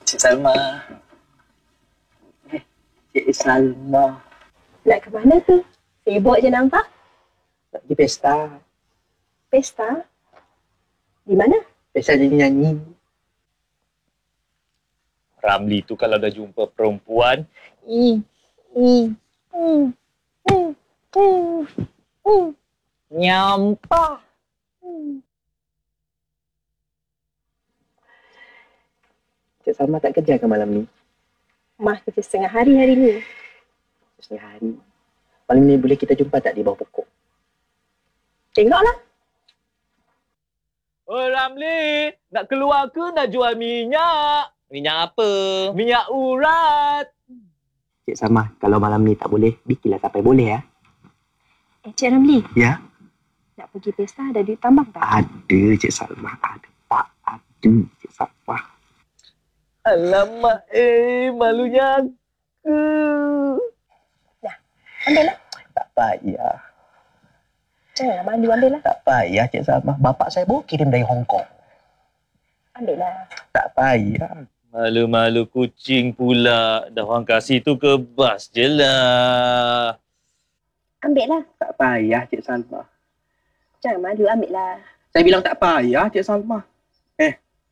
Cik Salma. Cik Salma. Nak ke mana tu? Sibuk je nampak. Nak pergi pesta. Pesta? Di mana? Pesta nyanyi-nyanyi. Ramli tu kalau dah jumpa perempuan, nyampah. Cik Salma tak kerja ke malam ni? Mah kerja setengah hari ni. Setengah hari. Malam ni boleh kita jumpa tak di bawah pokok? Tengoklah. Oh Ramli, nak keluar ke nak jual minyak? Minyak apa? Minyak urat. Cik Salma, kalau malam ni tak boleh, bikinlah sampai boleh ya. Cik Ramli, Ya? nak pergi pesta ada duit tambang tak? Ada Cik Salma, ada tak? Ada Cik Salma. Alamak, malunya aku. Dah, ambillah. Tak payah. Janganlah malu, ambillah. Tak payah Cik Salma. Bapak saya baru kirim dari Hong Kong. Ambillah. Tak payah. Malu-malu kucing pula. Dah orang kasih tu kebas je lah. Ambillah. Tak payah Cik Salma. Jangan malu, ambillah. Saya bilang tak payah Cik Salma.